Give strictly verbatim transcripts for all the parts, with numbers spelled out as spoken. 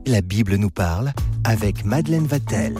La Bible nous parle avec Madeleine Vatel.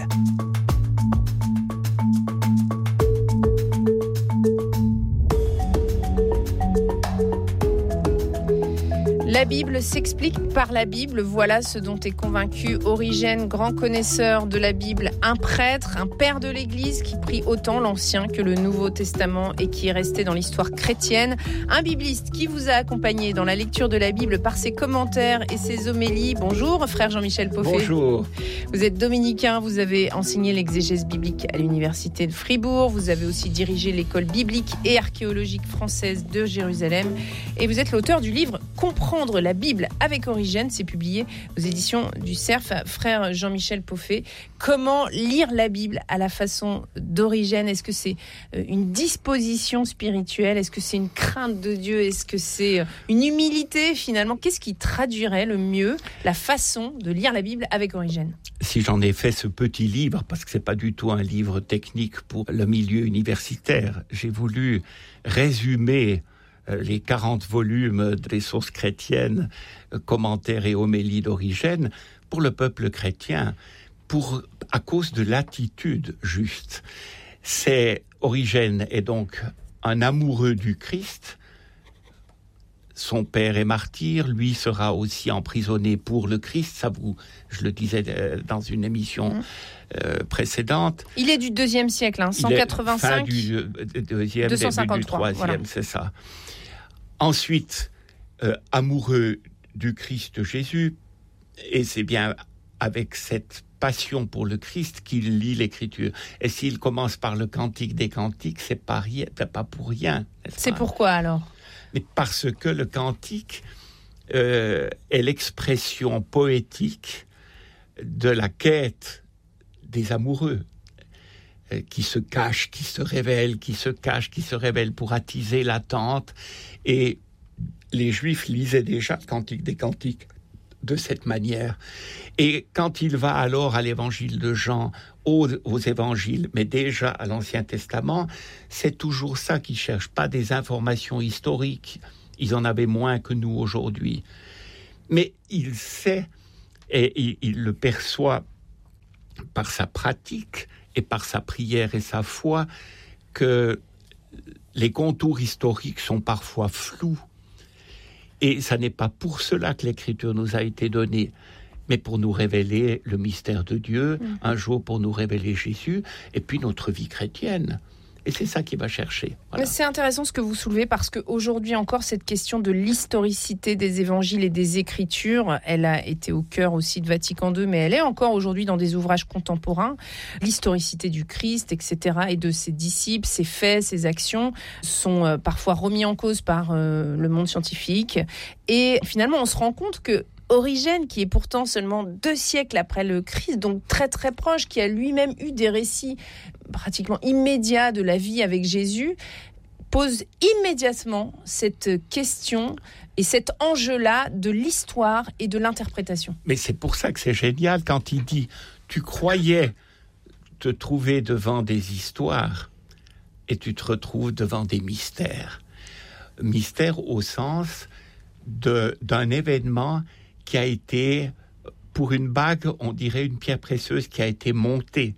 La Bible s'explique par la Bible, voilà ce dont est convaincu Origène, grand connaisseur de la Bible, un prêtre, un père de l'Église qui prie autant l'Ancien que le Nouveau Testament et qui est resté dans l'histoire chrétienne. Un bibliste qui vous a accompagné dans la lecture de la Bible par ses commentaires et ses homélies. Bonjour, frère Jean-Michel Poffet. Bonjour. Vous êtes dominicain, vous avez enseigné l'exégèse biblique à l'université de Fribourg, vous avez aussi dirigé l'école biblique et archéologique française de Jérusalem et vous êtes l'auteur du livre « Comprendre la Bible avec Origène », c'est publié aux éditions du Cerf. Frère Jean-Michel Poffet, comment lire la Bible à la façon d'Origène ? Est-ce que c'est une disposition spirituelle ? Est-ce que c'est une crainte de Dieu ? Est-ce que c'est une humilité finalement ? Qu'est-ce qui traduirait le mieux la façon de lire la Bible avec Origène ? Si j'en ai fait ce petit livre, parce que c'est pas du tout un livre technique pour le milieu universitaire, j'ai voulu résumer les quarante volumes des sources chrétiennes, commentaires et homélies d'Origène, pour le peuple chrétien, pour, à cause de l'attitude juste. C'est, Origène est donc un amoureux du Christ. Son père est martyr, lui sera aussi emprisonné pour le Christ. Ça vous, je le disais dans une émission mmh. euh, précédente. Il est du deuxième siècle, hein, cent quatre-vingt-cinq. Fin du deuxième, début du troisième, voilà. C'est ça. Ensuite, euh, amoureux du Christ Jésus, et c'est bien avec cette passion pour le Christ qu'il lit l'Écriture. Et s'il commence par le Cantique des Cantiques, c'est pas, rien, c'est pas pour rien. C'est pourquoi alors ? Mais parce que le Cantique euh, est l'expression poétique de la quête des amoureux, euh, qui se cachent, qui se révèlent, qui se cachent, qui se révèlent pour attiser l'attente. Et les Juifs lisaient déjà le Cantique des Cantiques de cette manière. Et quand il va alors à l'évangile de Jean, aux, aux évangiles, mais déjà à l'Ancien Testament, c'est toujours ça qu'ils cherchent, pas des informations historiques. Ils en avaient moins que nous aujourd'hui. Mais il sait, et il, il le perçoit par sa pratique et par sa prière et sa foi, que les contours historiques sont parfois flous. Et ça n'est pas pour cela que l'Écriture nous a été donnée, mais pour nous révéler le mystère de Dieu, mmh. un jour pour nous révéler Jésus, et puis notre vie chrétienne. Et c'est ça qu'il va chercher. Voilà. C'est intéressant ce que vous soulevez, parce qu'aujourd'hui encore, cette question de l'historicité des évangiles et des Écritures, elle a été au cœur aussi de Vatican deux, mais elle est encore aujourd'hui dans des ouvrages contemporains. L'historicité du Christ, et cetera, et de ses disciples, ses faits, ses actions, sont euh, parfois remis en cause par euh, le monde scientifique. Et finalement, on se rend compte que Origène, qui est pourtant seulement deux siècles après le Christ, donc très très proche, qui a lui-même eu des récits pratiquement immédiats de la vie avec Jésus, pose immédiatement cette question et cet enjeu-là de l'histoire et de l'interprétation. Mais c'est pour ça que c'est génial quand il dit « tu croyais te trouver devant des histoires et tu te retrouves devant des mystères ». Mystère au sens de, d'un événement qui a été, pour une bague, on dirait une pierre précieuse qui a été montée.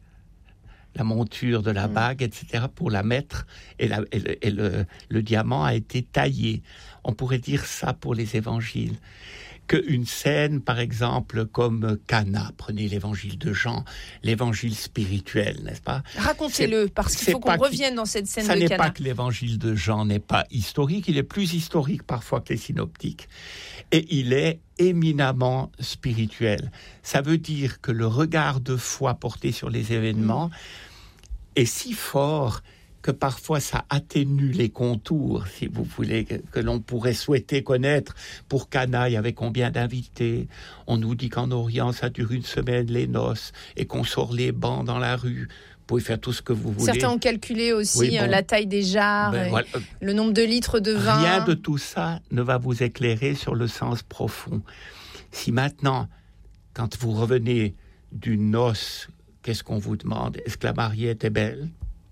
La monture de la mmh. bague, et cetera, pour la mettre, et, la, et, le, et le, le diamant a été taillé. On pourrait dire ça pour les évangiles. Qu'une scène, par exemple, comme Cana, prenez l'évangile de Jean, l'évangile spirituel, n'est-ce pas ? Racontez-le, c'est, parce qu'il faut qu'on revienne dans cette scène de Cana. Ça n'est pas que l'évangile de Jean n'est pas historique, il est plus historique parfois que les synoptiques. Et il est éminemment spirituel. Ça veut dire que le regard de foi porté sur les événements mmh. est si fort que parfois ça atténue les contours, si vous voulez, que, que l'on pourrait souhaiter connaître. Pour Cana, il y avait combien d'invités ? On nous dit qu'en Orient, ça dure une semaine, les noces, et qu'on sort les bancs dans la rue. Vous pouvez faire tout ce que vous voulez. Certains ont calculé aussi oui, bon. la taille des jarres, ben, voilà. le nombre de litres de vin. Rien de tout ça ne va vous éclairer sur le sens profond. Si maintenant, quand vous revenez d'une noce, qu'est-ce qu'on vous demande ? Est-ce que la mariée était belle ?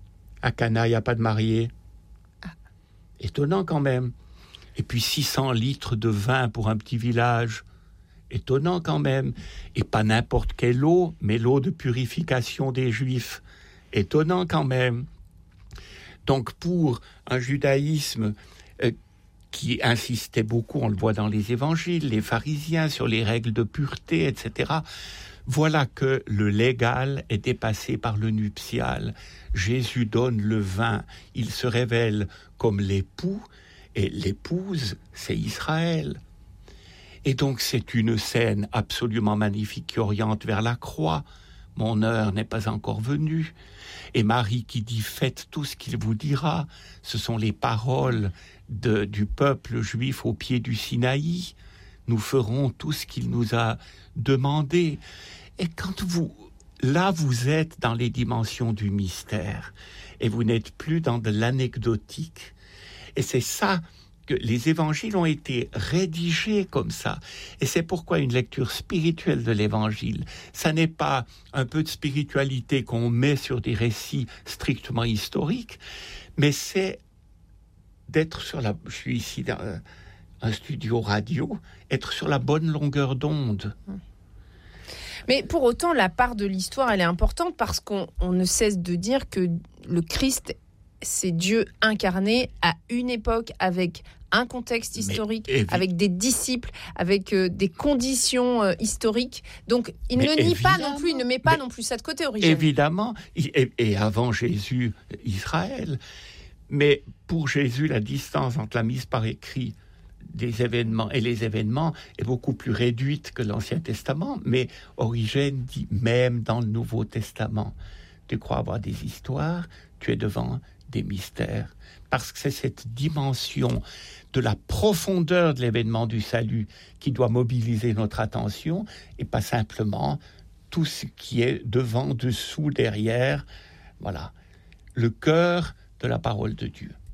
À Cana, il n'y a pas de mariée. Ah. Étonnant quand même. Et puis six cents litres de vin pour un petit village. Étonnant quand même. Et pas n'importe quelle eau, mais l'eau de purification des Juifs. Étonnant quand même. Donc pour un judaïsme euh, qui insistait beaucoup, on le voit dans les évangiles, les pharisiens sur les règles de pureté, et cetera, voilà que le légal est dépassé par le nuptial. Jésus donne le vin, il se révèle comme l'époux, et l'épouse, c'est Israël. Et donc c'est une scène absolument magnifique qui oriente vers la croix. Mon heure n'est pas encore venue. Et Marie qui dit « Faites tout ce qu'il vous dira », ce sont les paroles de, du peuple juif au pied du Sinaï. Nous ferons tout ce qu'il nous a demandé. Et quand vous, là, vous êtes dans les dimensions du mystère, et vous n'êtes plus dans de l'anecdotique. Et c'est ça que les évangiles ont été rédigés comme ça. Et c'est pourquoi une lecture spirituelle de l'évangile, ça n'est pas un peu de spiritualité qu'on met sur des récits strictement historiques, mais c'est d'être sur la... Je suis ici dans un studio radio, être sur la bonne longueur d'onde. Mais pour autant, la part de l'histoire, elle est importante parce qu'on on ne cesse de dire que le Christ, c'est Dieu incarné à une époque avec un contexte historique, évi- avec des disciples, avec euh, des conditions euh, historiques. Donc, il mais ne nie pas non plus, il ne met pas non plus ça de côté, Origène. Évidemment, et, et avant Jésus, Israël. Mais pour Jésus, la distance entre la mise par écrit des événements et les événements est beaucoup plus réduite que l'Ancien Testament. Mais Origène dit, même dans le Nouveau Testament, tu crois avoir des histoires, tu es devant des mystères. Parce que c'est cette dimension de la profondeur de l'événement du salut qui doit mobiliser notre attention et pas simplement tout ce qui est devant, dessous, derrière. Voilà, le cœur de la parole de Dieu.